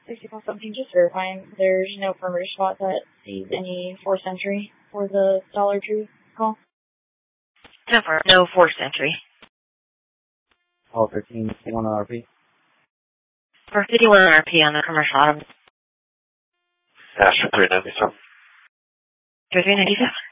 6017, just verifying there's no perimeter spot that sees any forced entry for the Dollar Tree call. No forced entry. Call 13, 51 RP. For 51 RP on the commercial auto. Asher 397. 397.